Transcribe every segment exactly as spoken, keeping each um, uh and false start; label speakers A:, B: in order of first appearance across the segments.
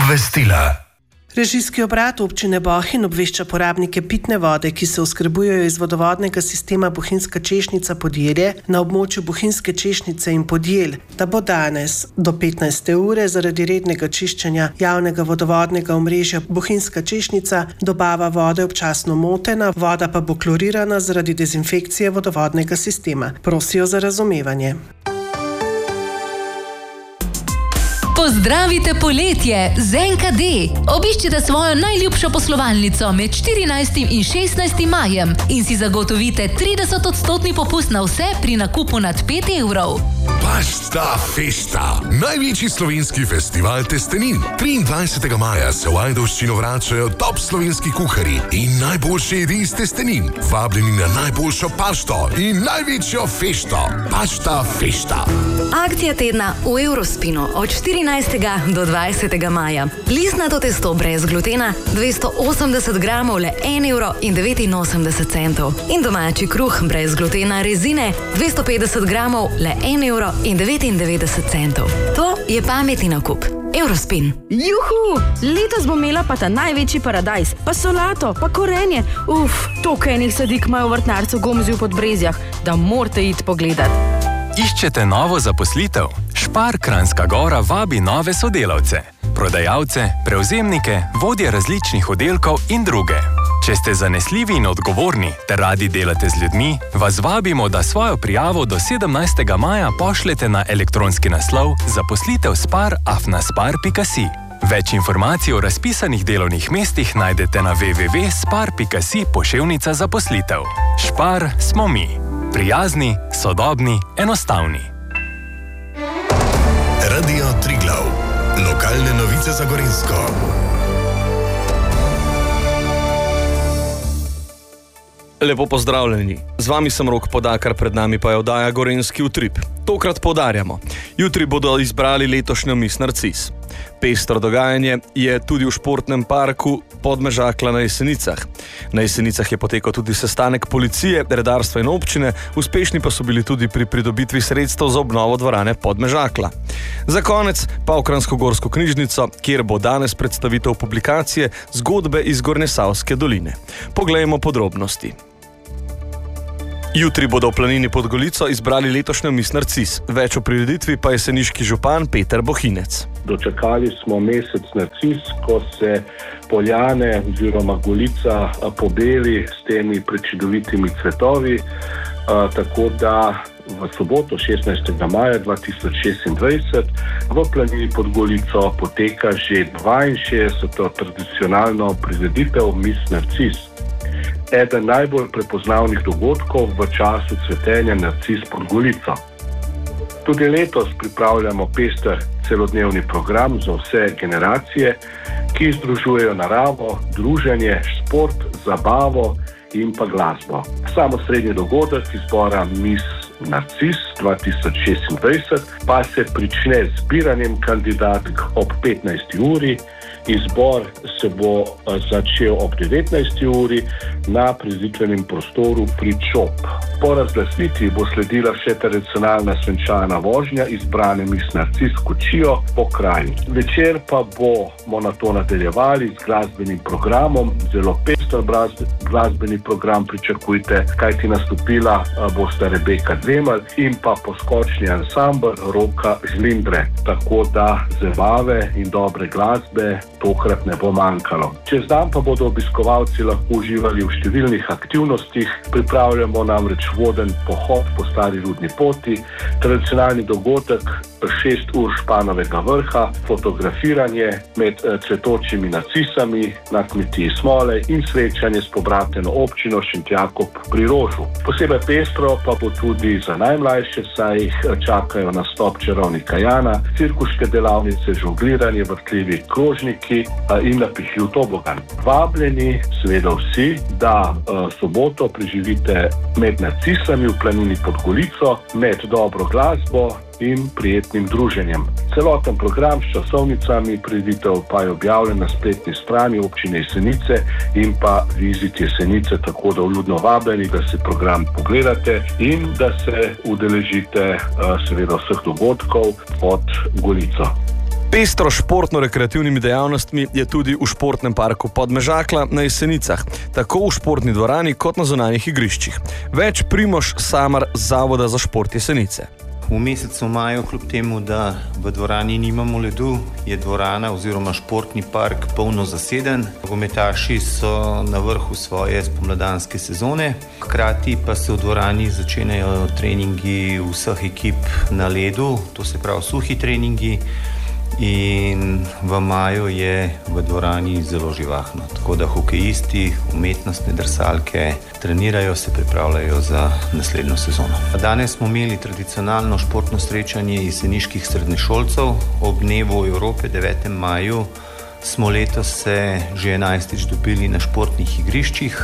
A: Obvestila.
B: Režijski obrat občine Bohinj obvešča porabnike pitne vode, ki se oskrbujejo iz vodovodnega sistema Bohinjska Češnjica Podjelje na območju Bohinjske Češnjice in Podjelj, da bo danes do petnajste ure zaradi rednega čiščenja javnega vodovodnega omrežja Bohinjska Češnjica dobava vode občasno motena, voda pa bo klorirana zaradi dezinfekcije vodovodnega sistema. Prosijo za razumevanje.
C: Pozdravite poletje z en ka de. Obiščite svojo najljubšo poslovalnico med štirinajstim in šestnajstim majem in si zagotovite trideset odstotni popust na vse pri nakupu nad pet evrov.
D: Pasta Festa, največji slovenski festival testenin. triindvajsetega maja se v Ajdovščino vračajo top slovenski kuharji in najboljše jedi iz testenin. Vabljeni na najboljšo pašto in največjo fešto. Pasta Festa.
E: Akcija tedna v Eurospinu od štirinajstega do dvajsetega maja. Listnato testo brez glutena dvesto osemdeset gramov le en evro in devetinosemdeset centov. In domači kruh brez glutena rezine dvesto petdeset gramov le en evro in devetindevetdeset centov. To je pametni nakup. Eurospin.
F: Juhu! Letos bom imela pa ta največji paradajz, pa solato, pa korenje. Uf, toliko enih sadik imajo v vrtnarcu Gomzi v Podbrezjah, da morate iti pogledat.
G: Iščete novo zaposlitev? Špar Kranjska Gora vabi nove sodelavce, prodajalce, prevzemnike, vodje različnih oddelkov in druge. Če ste zanesljivi in odgovorni ter radi delate z ljudmi, vas vabimo, da svojo prijavo do sedemnajstega maja pošljete na elektronski naslov zaposlitev spar afna spar pika si. Več informacij o razpisanih delovnih mestih najdete na w w w pika spar pika si poševnica zaposlitev. Špar smo mi. Prijazni, sodobni, enostavni.
D: Radio Triglav. Lokalne novice za Gorenjsko.
H: Lepo pozdravljeni. Z vami sem Rok Podakar, pred nami pa je oddaja Gorenjski utrip. Tokrat poudarjamo. Jutri bodo izbrali letošnjo Miss Narcis. Pestro dogajanje je tudi v športnem parku Podmežakla na Jesenicah. Na Jesenicah je potekal tudi sestanek policije, redarstva in občine, uspešni pa so bili tudi pri pridobitvi sredstev za obnovo dvorane Podmežakla. Za konec pa v Kranjskogorsko knjižnico, kjer bo danes predstavitev publikacije Zgodbe iz Gornjesavske doline. Poglejmo podrobnosti. Jutri bodo v Planini pod Golico izbrali letošnjo Miss Narcis. Več o prireditvi pa je jeseniški župan Peter Bohinec.
I: Dočakali smo mesec Narcis, ko se Poljane oziroma Golica pobeli s temi prečudovitimi cvetovi, tako da v soboto šestnajstega maja dva tisoč šestindvajset v Planini pod Golico poteka že dvainšestdeseta tradicionalno prireditev Miss Narcis. Eden najbolj prepoznavnih dogodkov v času cvetenja narcis pod Golico. Tudi letos pripravljamo pester celodnevni program za vse generacije, ki združujejo naravo, druženje, šport, zabavo in pa glasbo. Sam osrednji dogodek izbora Miss Narcis dva tisoč šestindvajset pa se prične z zbiranjem kandidatk ob petnajsti uri. Izbor se bo začel ob devetnajsti uri na prireditvenem prostoru pri Čop. Po razglasitvi bo sledila še tradicionalna svenčana vožnja izbrane Miss Narcis kočijo po kraju. Večer pa bomo na to nadaljevali z glasbenim programom. Zelo pester glasbeni program pričakujte, kajti nastopila bosta Rebeka Dvemelj in pa poskočni ansambel Roka Žlindre. Tako da zabave in dobre glasbe tokrat ne bo manjkalo. Čez dan pa bodo obiskovalci lahko uživali v številnih aktivnostih. Pripravljamo namreč voden pohod po stari rudni poti, tradicionalni dogodek šest ur Španovega vrha, fotografiranje med cvetočimi narcisami na kmetiji Smole in srečanje s pobrateno občino Šentjakob pri Rožu. Posebej pestro pa bo tudi za najmlajše, saj jih čakajo nastop čarovnika Jana, cirkuške delavnice, žongliranje, vrtljivi krožniki in napihljiv tobogan. Vabljeni seveda vsi, da soboto preživite med narcisami v Planini pod Golico, med dobro glasbo in prijetnim druženjem. Celoten program s časovnicami prireditev pa je objavljen na spletni strani občine Jesenice in pa Vizit Jesenice, tako da vljudno vabljeni, da se program pogledate in da se udeležite seveda vseh dogodkov pod Golico.
H: Pestro športno-rekreativnimi dejavnostmi je tudi v športnem parku Podmežakla na Jesenicah, tako v športni dvorani kot na zunanjih igriščih. Več Primož Samar z Zavoda za šport Jesenice.
A: V mesecu maju, kljub temu, da v dvorani nimamo ledu, je dvorana oziroma športni park polno zaseden. Nogometaši so na vrhu svoje spomladanske sezone, hkrati pa se v dvorani začenjajo treningi vseh ekip na ledu, to se pravi suhi treningi, in v maju je v dvorani zelo živahno. Tako da hokejisti, umetnostne drsalke trenirajo, se pripravljajo za naslednjo sezono. Danes smo imeli tradicionalno športno srečanje jeseniških srednješolcev. Ob dnevu Evrope devetega maja smo letos se že enajstič dobili na športnih igriščih.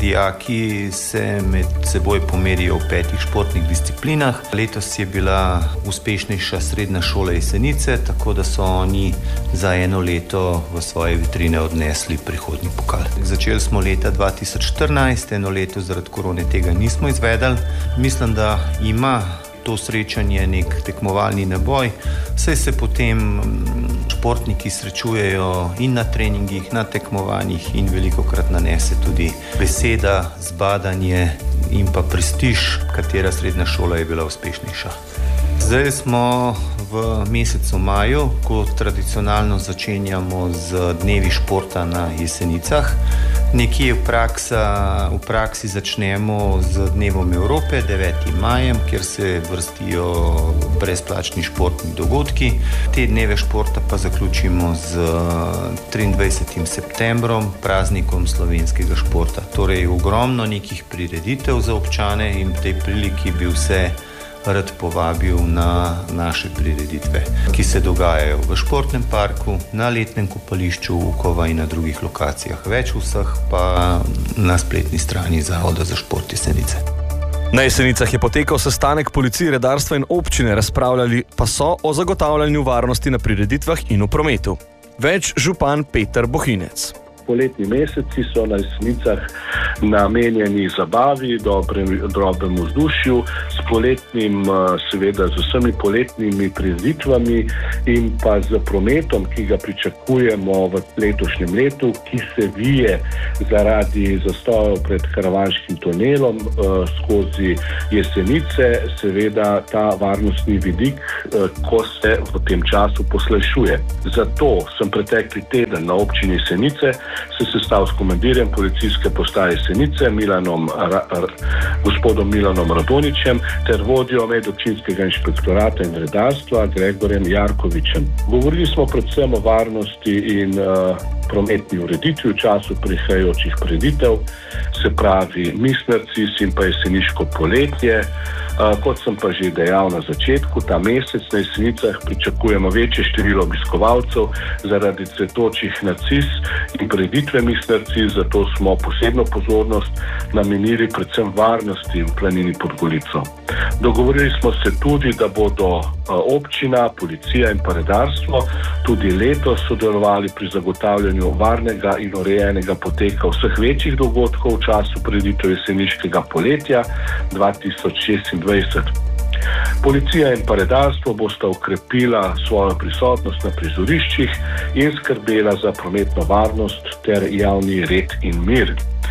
A: Dijaki se med seboj pomerijo v petih športnih disciplinah. Letos je bila uspešnejša srednja šola Jesenice, tako da so oni za eno leto v svoje vitrine odnesli prihodnji pokal. Začeli smo leta dva tisoč štirinajst, eno leto zaradi korone tega nismo izvedli. Mislim, da ima to srečanje nek tekmovalni naboj, saj se potem športniki srečujejo in na treningih, na tekmovanjih in velikokrat nanese tudi beseda, zbadanje in pa prestiž, katera srednja šola je bila uspešnejša. Zdaj smo v mesecu maju, ko tradicionalno začenjamo z dnevi športa na Jesenicah. Nekje v, praksa, v praksi začnemo z dnevom Evrope, devetega maja, kjer se vrstijo brezplačni športni dogodki. Te dneve športa pa zaključimo z triindvajsetim septembrom, praznikom slovenskega športa. Torej ogromno nekih prireditev za občane in v tej priliki bi vse rad povabil na naše prireditve, ki se dogajajo v športnem parku, na letnem kopališču Vukova in na drugih lokacijah. Več vseh pa na spletni strani Zavoda za šport Jesenice.
H: Na Jesenicah je potekal sestanek policije, redarstva in občine, razpravljali pa so o zagotavljanju varnosti na prireditvah in v prometu. Več župan Peter Bohinec.
I: Poletni meseci so na Jesenicah namenjeni zabavi, dobremu vzdušju, s poletnim, seveda z vsemi poletnimi prireditvami in pa z prometom, ki ga pričakujemo v letošnjem letu, ki se vije zaradi zastojev pred karavanškim tunelom skozi Jesenice, seveda ta varnostni vidik, ko se v tem času poslajšuje. Zato sem pretekli teden na občini Jesenice se sestal s komandirjem policijske postaje Jesenice, Milanom, ra, r, gospodom Milanom Radoničem, ter vodjo medobčinskega inšpektorata in redarstva Gregorjem Jarkovičem. Govorili smo predvsem o varnosti in uh, prometni ureditvi v času prihajajočih prireditev, se pravi Misnercis in pa jeseniško poletje. Uh, kot sem pa že dejal na začetku, ta mesec na Jesenicah pričakujemo večje število obiskovalcev zaradi cvetočih narcis in prireditve Misnercis, zato smo posebno pozornost namenili predvsem varnosti v planini pod Golico. Dogovorili smo se tudi, da bodo uh, občina, policija in pa redarstvo tudi letos sodelovali pri zagotavljanju varnega in urejenega poteka vseh večjih dogodkov v času prireditve jeseniškega poletja dva tisoč šestindvajset. Policija in pa redarstvo bosta ukrepila svojo prisotnost na prizoriščih in skrbela za prometno varnost ter javni red in mir.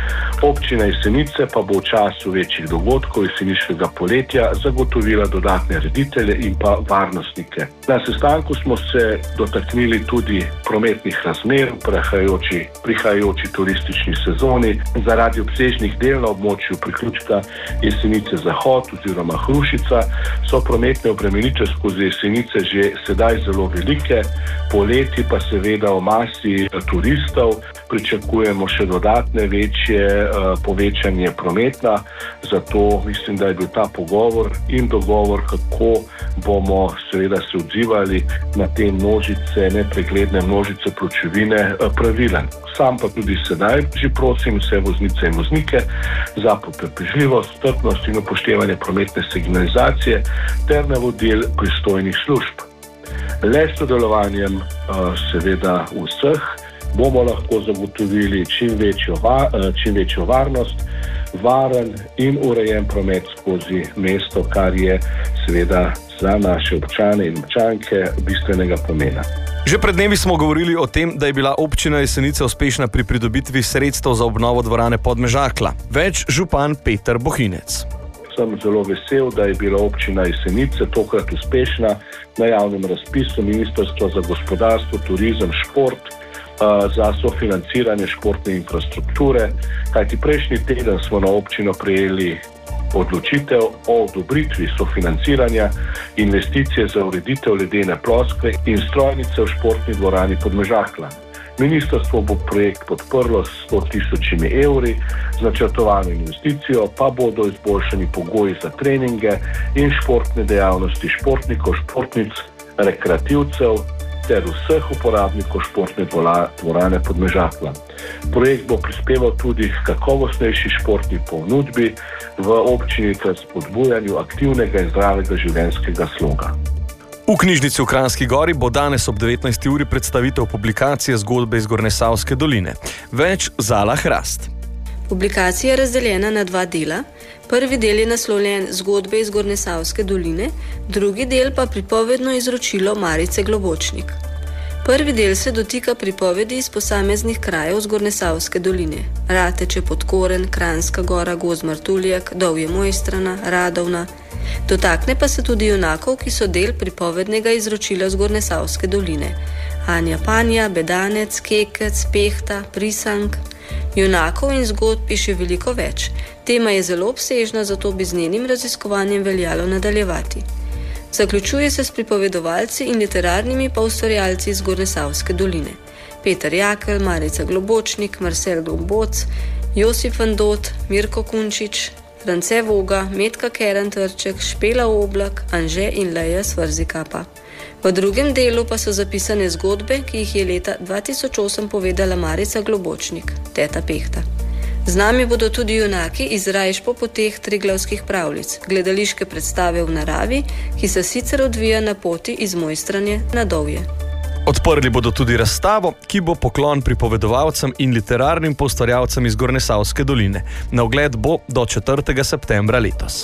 I: Občina Jesenice pa bo v času večjih dogodkov jeseniškega poletja zagotovila dodatne reditelje in pa varnostnike. Na sestanku smo se dotaknili tudi prometnih razmer v prihajajoči, prihajajoči turistični sezoni. Zaradi obsežnih del na območju priključka Jesenice Zahod oziroma Hrušica so prometne obremenitve skozi Jesenice že sedaj zelo velike, poleti pa seveda v masi turistov pričakujemo še dodatne večje uh, povečanje prometa, zato mislim, da je bil ta pogovor in dogovor, kako bomo seveda se odzivali na te množice, nepregledne množice pločevine, uh, pravilen. Sam pa tudi sedaj že prosim vse voznice in voznike za potrpežljivost, strpnost in upoštevanje prometne signalizacije ter navodil pristojnih služb. Le s sodelovanjem uh, seveda vseh bomo lahko zagotovili čim večjo, va, čim večjo varnost, varen in urejen promet skozi mesto, kar je seveda za naše občane in občanke bistvenega pomena.
H: Že pred dnevi smo govorili o tem, da je bila občina Jesenice uspešna pri pridobitvi sredstev za obnovo dvorane Podmežakla. Več župan Peter Bohinec.
I: Sem zelo vesel, da je bila občina Jesenice tokrat uspešna na javnem razpisu Ministrstva za gospodarstvo, turizem, šport za sofinanciranje športne infrastrukture. Kajti prejšnji teden smo na občino prejeli odločitev o odobritvi sofinanciranja investicije za ureditev ledene ploskve in strojnice v športni dvorani Podmežakla. Ministrstvo bo projekt podprlo s sto tisočimi evri, z načrtovano investicijo pa bodo izboljšani pogoji za treninge in športne dejavnosti športnikov, športnic, rekreativcev ter vseh uporabnikov športne dvorane Podmežakla. Projekt bo prispeval tudi k kakovostnejši športni ponudbi v občini ter spodbujanju aktivnega in zdravega življenjskega sloga.
H: V knjižnici v Kranjski Gori bo danes ob devetnajsti uri predstavitev publikacije Zgodbe iz Gornjesavske doline. Več Zala Hrast.
J: Publikacija je razdeljena na dva dela. Prvi del je naslovljen Zgodbe iz Gornjesavske doline, drugi del pa pripovedno izročilo Marice Globočnik. Prvi del se dotika pripovedi iz posameznih krajev z Gornjesavske doline. Rateče, Podkoren, Kranjska Gora, Gozd Martuljak, Dovje Mojstrana, Radovna. Dotakne pa se tudi junakov, ki so del pripovednega izročila z Gornjesavske doline. Anja Panja, Bedanec, Kekec, Pehta, Prisank. Junakov in zgodb piše veliko več. Tema je zelo obsežna, zato bi z njenim raziskovanjem veljalo nadaljevati. Zaključuje se s pripovedovalci in literarnimi pa ustvarjalci iz Gornjesavske doline. Peter Jakelj, Marica Globočnik, Marcel Gomboc, Josip Vandot, Mirko Kunčič, France Voga, Metka Kerentrček, Špela Oblak, Anže in Leja Svrzikapa. V drugem delu pa so zapisane zgodbe, ki jih je leta dva tisoč osem povedala Marica Globočnik, teta Pehta. Z nami bodo tudi junaki iz rajš po poteh triglavskih pravljic, gledališke predstave v naravi, ki se sicer odvija na poti iz Mojstranje na Dovje.
H: Odprli bodo tudi razstavo, ki bo poklon pripovedovalcem in literarnim poustvarjalcem iz Gornjesavske doline. Na ogled bo do četrtega septembra letos.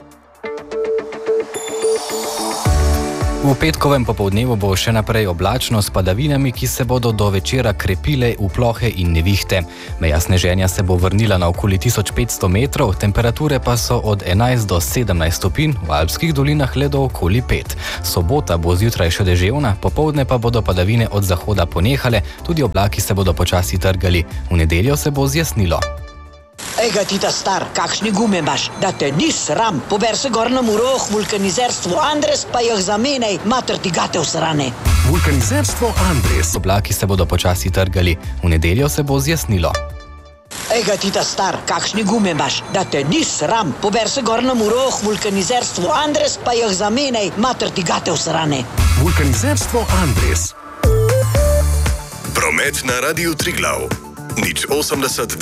K: V petkovem popoldnevu bo še naprej oblačno s padavinami, ki se bodo do večera krepile v plohe in nevihte. Meja sneženja se bo vrnila na okoli tisoč petsto metrov, temperature pa so od enajst do sedemnajst stopinj, v alpskih dolinah le do okoli pet. Sobota bo zjutraj še deževna, popoldne pa bodo padavine od zahoda ponehale, tudi oblaki se bodo počasi trgali. V nedeljo se bo zjasnilo.
L: Ega ti ta star, kakšni gume imaš, da te ni sram, pober se gor na muroh, vulkanizerstvo Andres, pa jih zamenjaj, mater ti gate usrane.
K: Vulkanizerstvo Andres. Oblaki se bodo počasi trgali, v nedeljo se bo zjasnilo.
L: Ega ti ta star, kakšni gume imaš, da te ni sram, pober se gor na muroh, vulkanizerstvo Andres, pa jih zamenjaj, mater ti gate usrane.
D: Vulkanizerstvo Andres. Promet na Radiu Triglav. Nič osemdeset